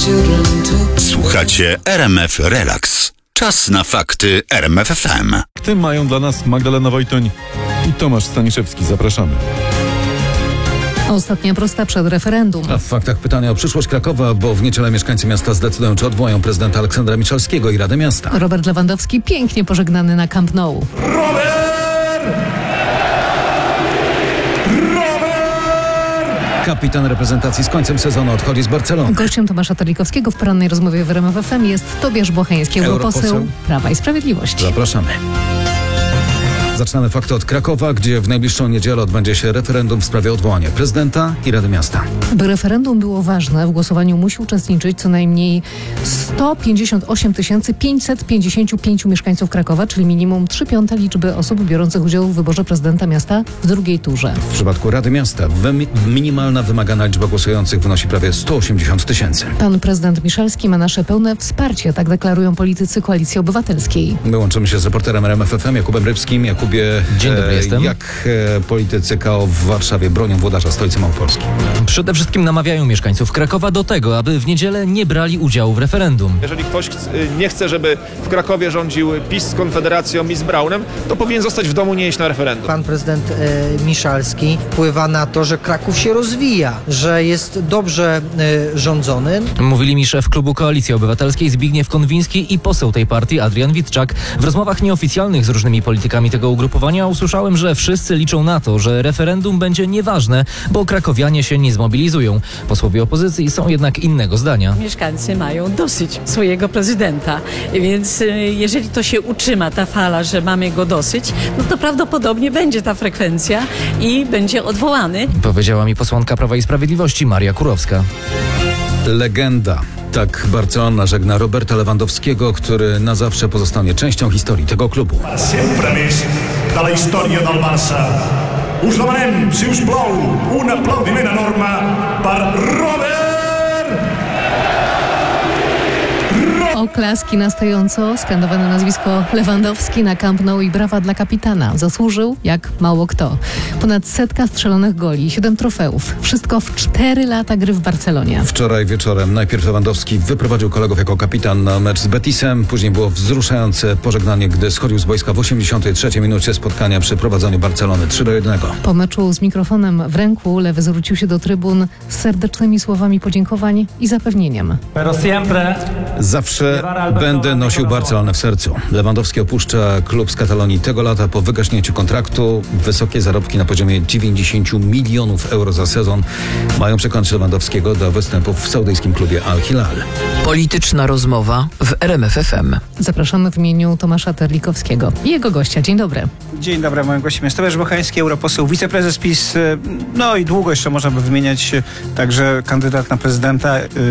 Słuchacie RMF Relax. Czas na fakty RMF FM. Fakty mają dla nas Magdalena Wojtoń i Tomasz Staniszewski. Zapraszamy. Ostatnia prosta przed referendum. A w faktach pytania o przyszłość Krakowa, bo w niedzielę mieszkańcy miasta zdecydują, czy odwołają prezydenta Aleksandra Miszalskiego i Radę Miasta. Robert Lewandowski pięknie pożegnany na Camp Nou. Kapitan reprezentacji z końcem sezonu odchodzi z Barcelony. Gościem Tomasza Terlikowskiego w porannej rozmowie w RMF FM jest Tobiasz Błocheński, europoseł Prawa i Sprawiedliwości. Zapraszamy. Zaczynamy fakty od Krakowa, gdzie w najbliższą niedzielę odbędzie się referendum w sprawie odwołania prezydenta i Rady Miasta. By referendum było ważne, w głosowaniu musi uczestniczyć co najmniej 158 555 mieszkańców Krakowa, czyli minimum 3/5 liczby osób biorących udział w wyborze prezydenta miasta w drugiej turze. W przypadku Rady Miasta minimalna wymagana liczba głosujących wynosi prawie 180 000. Pan prezydent Miszalski ma nasze pełne wsparcie, tak deklarują politycy Koalicji Obywatelskiej. My łączymy się z reporterem RMF FM Jakubem Rybskim. Jakubie, dzień dobry, jestem. Jak politycy KO w Warszawie bronią włodarza stolicy Małopolski? Przede wszystkim namawiają mieszkańców Krakowa do tego, aby w niedzielę nie brali udziału w referendum. Jeżeli ktoś nie chce, żeby w Krakowie rządził PiS z Konfederacją i z Braunem, to powinien zostać w domu, nie iść na referendum. Pan prezydent Miszalski wpływa na to, że Kraków się rozwija, że jest dobrze rządzony. Mówili mi szef klubu Koalicji Obywatelskiej Zbigniew Konwiński i poseł tej partii Adrian Witczak. W rozmowach nieoficjalnych z różnymi politykami tego ugrupowania usłyszałem, że wszyscy liczą na to, że referendum będzie nieważne, bo krakowianie się nie zmobilizują. Posłowie opozycji są jednak innego zdania. Mieszkańcy mają dosyć swojego prezydenta, więc jeżeli to się utrzyma, ta fala, że mamy go dosyć, no to prawdopodobnie będzie ta frekwencja i będzie odwołany. Powiedziała mi posłanka Prawa i Sprawiedliwości Maria Kurowska. Legenda. Tak Barcelona żegna Roberta Lewandowskiego, który na zawsze pozostanie częścią historii tego klubu. Sempre més de la història del Barça. Us demanem, si us plau, un aplaudiment enorme per Robert! Oklaski na stojąco, skandowane nazwisko Lewandowski na Camp Nou i brawa dla kapitana. Zasłużył jak mało kto. Ponad 100 strzelonych goli, 7 trofeów. Wszystko w 4 lata gry w Barcelonie. Wczoraj wieczorem najpierw Lewandowski wyprowadził kolegów jako kapitan na mecz z Betisem. Później było wzruszające pożegnanie, gdy schodził z boiska w 83 minucie spotkania przy prowadzeniu Barcelony 3-1. Po meczu z mikrofonem w ręku Lewy zwrócił się do trybun z serdecznymi słowami podziękowań i zapewnieniem. Zawsze będę nosił Barcelonę w sercu. Lewandowski opuszcza klub z Katalonii tego lata po wygaśnięciu kontraktu. Wysokie zarobki na poziomie 90 milionów euro za sezon mają przekonać Lewandowskiego do występów w saudyjskim klubie Al Hilal. Polityczna rozmowa w RMF FM. Zapraszamy w imieniu Tomasza Terlikowskiego i jego gościa. Dzień dobry. Dzień dobry, moim gościem jest Tobiasz Błocheński, europoseł, wiceprezes PiS. No i długo jeszcze można by wymieniać także kandydat na prezydenta,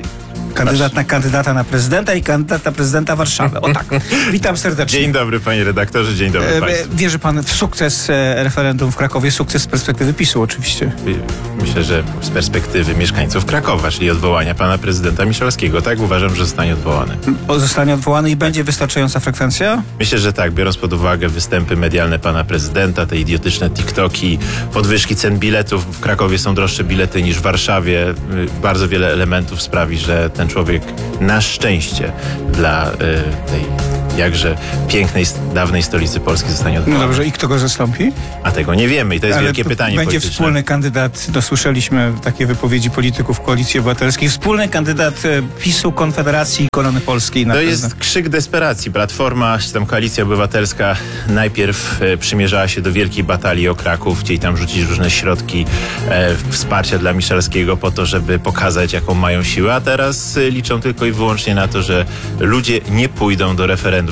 kandydata na prezydenta i kandydat na prezydenta Warszawy. O tak. Witam serdecznie. Dzień dobry, panie redaktorze, dzień dobry państwu. Wierzy pan w sukces referendum w Krakowie, sukces z perspektywy PiS-u oczywiście? Myślę, że z perspektywy mieszkańców Krakowa, czyli odwołania pana prezydenta Miszalskiego. Tak, uważam, że zostanie odwołany. Zostanie odwołany i będzie wystarczająca frekwencja? Myślę, że tak, biorąc pod uwagę występy medialne pana prezydenta, te idiotyczne TikToki, podwyżki cen biletów. W Krakowie są droższe bilety niż w Warszawie. Bardzo wiele elementów sprawi, że ten człowiek na szczęście dla tej jakże pięknej, dawnej stolicy Polski zostanie odwołany. No dobrze, i kto go zastąpi? A tego nie wiemy i to jest wielkie pytanie będzie polityczne. Wspólny kandydat, dosłyszeliśmy takie wypowiedzi polityków Koalicji Obywatelskiej, wspólny kandydat PiS-u, Konfederacji i Korony Polskiej. To jest krzyk desperacji. Platforma, czy tam Koalicja Obywatelska najpierw przymierzała się do wielkiej batalii o Kraków, chcieli tam rzucić różne środki wsparcia dla Miszalskiego po to, żeby pokazać, jaką mają siłę, a teraz liczą tylko i wyłącznie na to, że ludzie nie pójdą do referendum.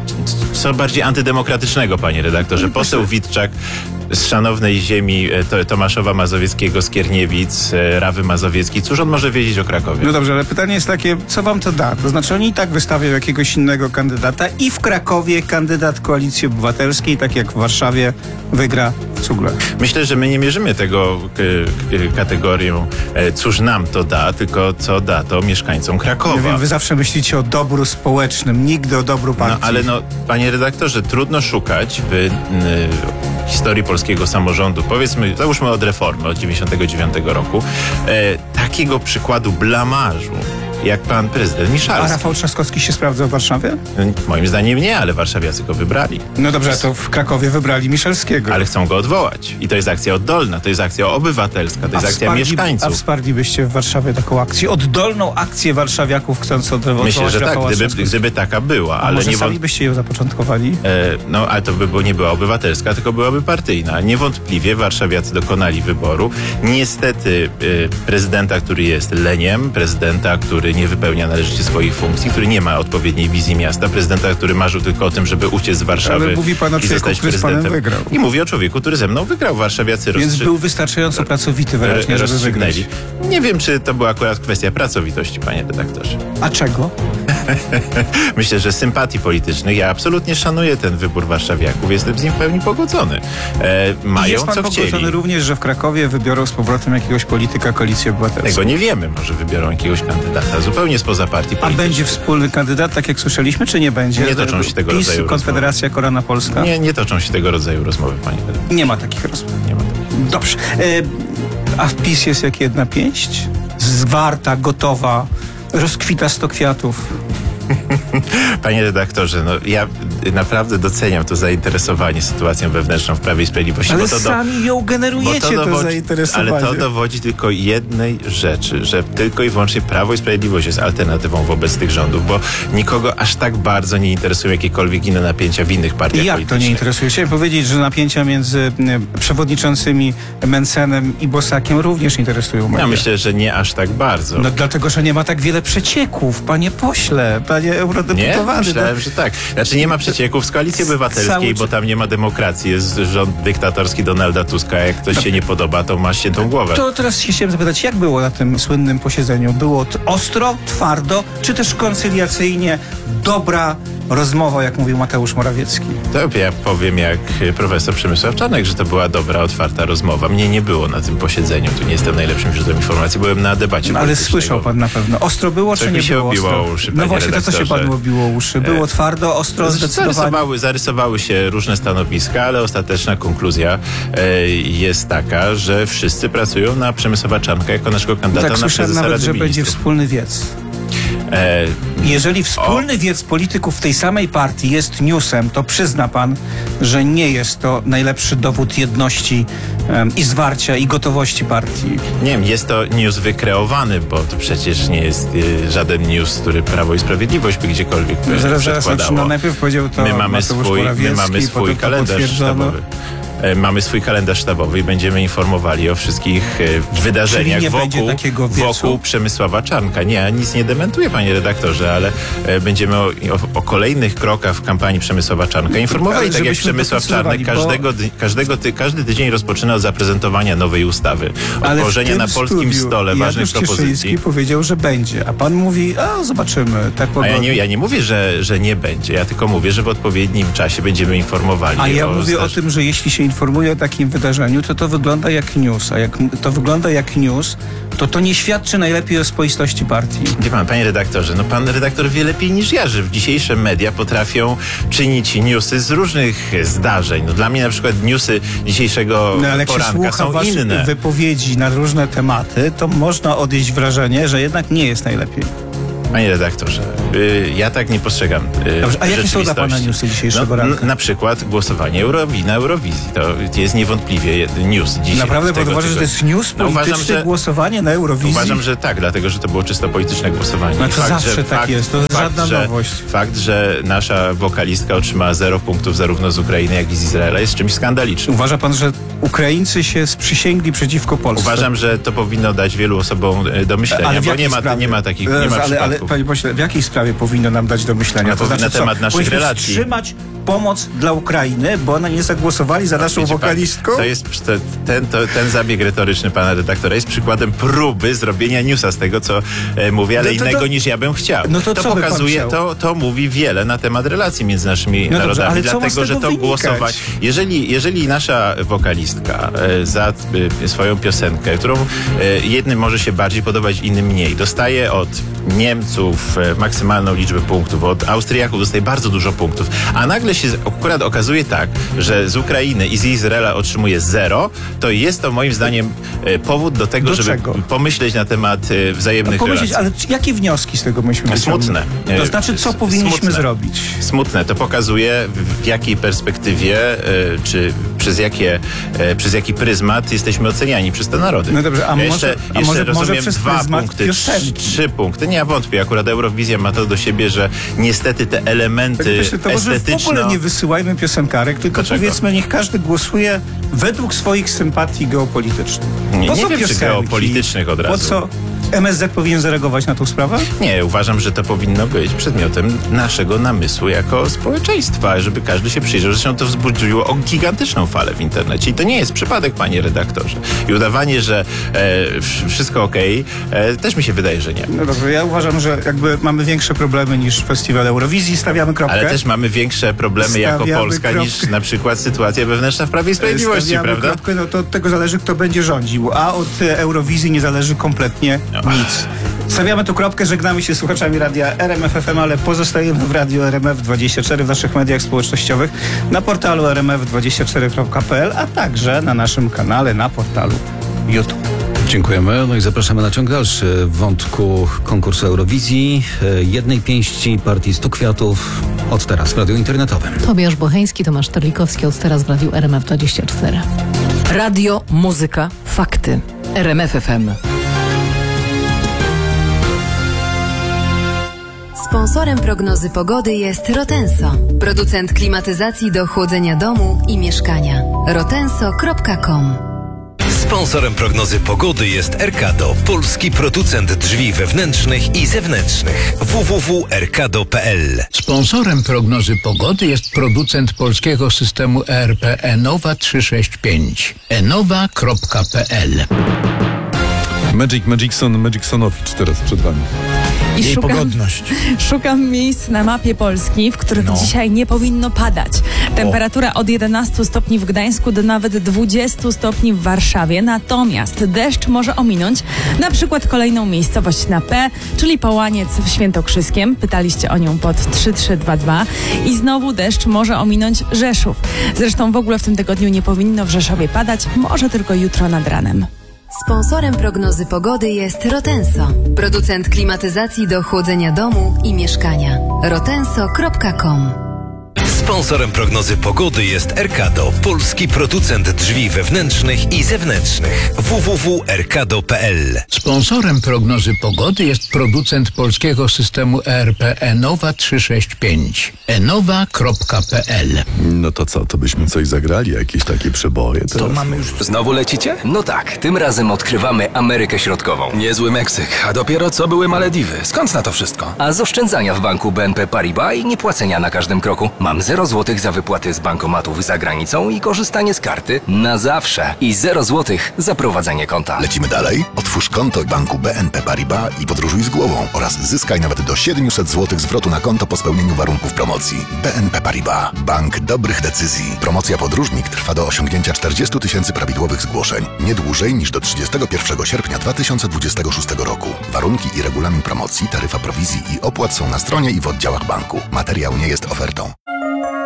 Co bardziej antydemokratycznego, panie redaktorze. Poseł Witczak z szanownej ziemi Tomaszowa Mazowieckiego, Skierniewic, Rawy Mazowieckiej. Cóż on może wiedzieć o Krakowie? No dobrze, ale pytanie jest takie, co wam to da? To znaczy oni i tak wystawią jakiegoś innego kandydata i w Krakowie kandydat Koalicji Obywatelskiej, tak jak w Warszawie, wygra w cugle. Myślę, że my nie mierzymy tego kategorią, cóż nam to da, tylko co da to mieszkańcom Krakowa. Ja wiem, wy zawsze myślicie o dobru społecznym, nigdy o dobru partii. No ale panie redaktorze, trudno szukać w historii polskiego samorządu, powiedzmy, załóżmy od reformy, od 99 roku, takiego przykładu blamażu jak pan prezydent A Miszalski. Rafał Trzaskowski się sprawdza w Warszawie? Moim zdaniem nie, ale warszawiacy go wybrali. No dobrze, to w Krakowie wybrali Miszalskiego. Ale chcą go odwołać. I to jest akcja oddolna, to jest akcja obywatelska, to jest akcja A mieszkańców. wsparlibyście w Warszawie taką akcję? Oddolną akcję warszawiaków chcąc odwołać Myślę, że tak, Rafała Trzaskowskiego. gdyby taka była, A ale może nie sami byście ją zapoczątkowali? No, ale to nie była obywatelska, tylko byłaby partyjna. Niewątpliwie warszawiacy dokonali wyboru. Niestety prezydenta, który jest leniem, prezydenta, który nie wypełnia należycie swoich funkcji, który nie ma odpowiedniej wizji miasta, prezydenta, który marzył tylko o tym, żeby uciec z Warszawy. Ale mówi pan o i człowieku, zostać który z panem prezydentem. wygrał. I mówię o człowieku, który ze mną wygrał. Warszawiacy Więc był wystarczająco pracowity wyraźnie, żeby wygrać. Nie wiem, czy to była akurat kwestia pracowitości, panie redaktorze. A czego? Myślę, że sympatii politycznych. Ja absolutnie szanuję ten wybór warszawiaków. Jestem z nim w pełni pogodzony. Mają Jest pan co pogodzony chcieli. również, że w Krakowie wybiorą z powrotem jakiegoś polityka Koalicji Obywatelskiej? Tego nie wiemy. Może wybiorą jakiegoś kandydata zupełnie spoza partii A politycznej. będzie wspólny kandydat, tak jak słyszeliśmy, czy nie będzie? Nie toczą się tego PiS, rodzaju Konfederacja, Korona Polska? Nie toczą się tego rodzaju rozmowy, panie redaktorze. Nie ma takich rozmów. Nie ma. Dobrze. A w PiS jest jak jedna pięść? Zwarta, gotowa, rozkwita 100 kwiatów. Panie redaktorze, no ja naprawdę doceniam to zainteresowanie sytuacją wewnętrzną w Prawie i Sprawiedliwości. Ale bo to sami ją generujecie, to zainteresowanie. Ale to dowodzi tylko jednej rzeczy, że tylko i wyłącznie Prawo i Sprawiedliwość jest alternatywą wobec tych rządów, bo nikogo aż tak bardzo nie interesują jakiekolwiek inne napięcia w innych partiach Jak politycznych. to nie interesuje? Chciałem powiedzieć, że napięcia między przewodniczącymi Mencenem i Bosakiem również interesują media. Ja myślę, że nie aż tak bardzo. No dlatego, że nie ma tak wiele przecieków, panie pośle, panie eurodeputowany. Nie? Myślałem, że tak. Znaczy nie ma przecieków z Koalicji Obywatelskiej, bo tam nie ma demokracji. Jest rząd dyktatorski Donalda Tuska. Jak ktoś się nie podoba, to ma ściętą głowę. To teraz się chciałem zapytać, jak było na tym słynnym posiedzeniu? Było ostro, twardo, czy też koncyliacyjnie dobra rozmowa, jak mówił Mateusz Morawiecki? To ja powiem jak profesor Przemysław Czarnek, że to była dobra, otwarta rozmowa. Mnie nie było na tym posiedzeniu. Tu nie jestem najlepszym źródłem informacji. Byłem na debacie Ale politycznej. słyszał pan na pewno. Ostro było, czy nie mi się było obiło ostro? uszy, No panie właśnie, to co się redaktorze. panu obiło uszy? Było twardo, ostro, zdecydowanie? Zarysowały się różne stanowiska, ale ostateczna konkluzja jest taka, że wszyscy pracują na Przemysława Czarnka jako naszego kandydata Tak, na słyszałem prezesa nawet, Rady że będzie Ministrów. wspólny wiec. Jeżeli wspólny wiec polityków w tej samej partii jest newsem, to przyzna pan, że nie jest to najlepszy dowód jedności i zwarcia i gotowości partii. Nie wiem, jest to news wykreowany, bo to przecież nie jest żaden news, który Prawo i Sprawiedliwość by gdziekolwiek Zaraz, przedkładdało. no najpierw powiedział to My mamy Mateusz swój Morawiecki, potem to kalendarz potwierdzono. sztabowy. Mamy swój kalendarz sztabowy i będziemy informowali o wszystkich wydarzeniach Czyli nie będzie takiego wiecu? wokół Przemysława Czarnka. Nie, ja nic nie dementuję, panie redaktorze, ale będziemy o kolejnych krokach w kampanii Przemysława Czarnka informowali, Ale tak jak żebyśmy Przemysław Czarnek każdy tydzień rozpoczyna od zaprezentowania nowej ustawy, od położenia na polskim stole ważnych propozycji. Cieszyński powiedział, że będzie, a pan mówi, zobaczymy. Tak Ja nie mówię, że nie będzie, ja tylko mówię, że w odpowiednim czasie będziemy informowali. A ja mówię o tym, że jeśli się informuje o takim wydarzeniu, to wygląda jak news. A jak to wygląda jak news, to nie świadczy najlepiej o spoistości partii. Wie pan, panie redaktorze, no pan redaktor wie lepiej niż ja, że dzisiejsze media potrafią czynić newsy z różnych zdarzeń. No dla mnie na przykład newsy dzisiejszego ale jak się poranka słucha są waszych inne. wypowiedzi na różne tematy, to można odnieść wrażenie, że jednak nie jest najlepiej. Panie redaktorze, ja tak nie postrzegam Dobrze, a jakie są dla pana rzeczywistości. newsy dzisiejszego ranka? Na przykład głosowanie na Eurowizji. To jest niewątpliwie news dzisiaj. Naprawdę pan uważa, że to jest news polityczny, uważam, że głosowanie na Eurowizji? Uważam, że tak, dlatego, że to było czysto polityczne głosowanie. No to zawsze tak jest, to żadna nowość. Fakt, że nasza wokalistka otrzymała 0 punktów zarówno z Ukrainy, jak i z Izraela jest czymś skandalicznym. Uważa pan, że Ukraińcy się sprzysięgli przeciwko Polsce? Uważam, że to powinno dać wielu osobom do myślenia, ale bo nie ma takich ale, przypadków. panie pośle, w jakiej sprawie powinno nam dać do myślenia? Na temat naszych powinniśmy relacji. wstrzymać pomoc dla Ukrainy, bo one nie zagłosowali za naszą wokalistką? To jest ten zabieg retoryczny pana redaktora jest przykładem próby zrobienia newsa z tego, co mówię, ale innego niż ja bym chciał. No to co by pan pokazuje, chciał? to mówi wiele na temat relacji między naszymi No dobrze, narodami, ale co ma z dlatego, że tego to wynikać? głosowanie. Jeżeli nasza wokalistka za swoją piosenkę, którą jednym może się bardziej podobać, innym mniej, dostaje od Niemców maksymalną liczbę punktów, od Austriaków dostaje bardzo dużo punktów, a nagle się akurat okazuje tak, że z Ukrainy i z Izraela otrzymuje 0, to jest to moim zdaniem powód do tego, żeby pomyśleć na temat wzajemnych relacji. Ale jakie wnioski z tego myśmy wyciągnęli? Smutne. To znaczy, co powinniśmy zrobić? Smutne. To pokazuje, w jakiej perspektywie, czy przez jaki pryzmat jesteśmy oceniani przez te narody. No dobrze, jeszcze rozumiem przez 2 punkty, 3 punkty. Nie, ja wątpię. Akurat Eurowizja ma to do siebie, że niestety te elementy estetyczne... W ogóle nie wysyłajmy piosenkarek, tylko powiedzmy, niech każdy głosuje według swoich sympatii geopolitycznych. Nie wiem, czy geopolitycznych od razu. Po co MSZ powinien zareagować na tą sprawę? Nie, uważam, że to powinno być przedmiotem naszego namysłu jako społeczeństwa, żeby każdy się przyjrzał. Zresztą to wzbudziło gigantyczną falę w internecie i to nie jest przypadek, panie redaktorze. I udawanie, że wszystko okej, też mi się wydaje, że nie. No dobrze, ja uważam, że jakby mamy większe problemy niż festiwal Eurowizji, stawiamy kropkę. Ale też mamy większe problemy jako Polska niż na przykład sytuacja wewnętrzna w Prawie i Sprawiedliwości, prawda? Kropkę, no to od tego zależy, kto będzie rządził, a od Eurowizji nie zależy kompletnie nic. Stawiamy tu kropkę, żegnamy się z słuchaczami radia RMF FM, ale pozostajemy w radiu RMF24 w naszych mediach społecznościowych, na portalu rmf24.pl, a także na naszym kanale na portalu YouTube. Dziękujemy. No i zapraszamy na ciąg dalszy wątku konkursu Eurowizji, jednej pięści partii 100 kwiatów od teraz w radiu internetowym. Tobiasz Bocheński, Tomasz Terlikowski, od teraz w radiu RMF24. Radio, muzyka, fakty. RMF FM. Sponsorem prognozy pogody jest Rotenso, producent klimatyzacji do chłodzenia domu i mieszkania. rotenso.com. Sponsorem prognozy pogody jest Erkado, polski producent drzwi wewnętrznych i zewnętrznych. www.erkado.pl. Sponsorem prognozy pogody jest producent polskiego systemu ERP Enowa 365. enowa.pl. Magicsonowicz teraz przed wami. I szukam miejsc na mapie Polski, w których dzisiaj nie powinno padać. Temperatura od 11 stopni w Gdańsku do nawet 20 stopni w Warszawie. Natomiast deszcz może ominąć na przykład kolejną miejscowość na P, czyli Połaniec w Świętokrzyskiem. Pytaliście o nią pod 3322. I znowu deszcz może ominąć Rzeszów. Zresztą w ogóle w tym tygodniu nie powinno w Rzeszowie padać, może tylko jutro nad ranem. Sponsorem prognozy pogody jest Rotenso, producent klimatyzacji do chłodzenia domu i mieszkania. rotenso.com. Sponsorem prognozy pogody jest Erkado, polski producent drzwi wewnętrznych i zewnętrznych. www.erkado.pl. Sponsorem prognozy pogody jest producent polskiego systemu ERP Enowa 365. enowa.pl. No to co, to byśmy coś zagrali, jakieś takie przeboje teraz? To mamy już... Znowu lecicie? No tak, tym razem odkrywamy Amerykę Środkową. Niezły Meksyk, a dopiero co były Malediwy. Skąd na to wszystko? A z oszczędzania w banku BNP Paribas i niepłacenia na każdym kroku. Mam 0 złotych za wypłaty z bankomatów za granicą i korzystanie z karty na zawsze. I 0 złotych za prowadzenie konta. Lecimy dalej? Otwórz konto w banku BNP Paribas i podróżuj z głową oraz zyskaj nawet do 700 zł zwrotu na konto po spełnieniu warunków promocji. BNP Paribas. Bank dobrych decyzji. Promocja podróżnik trwa do osiągnięcia 40 000 prawidłowych zgłoszeń. Nie dłużej niż do 31 sierpnia 2026 roku. Warunki i regulamin promocji, taryfa prowizji i opłat są na stronie i w oddziałach banku. Materiał nie jest ofertą.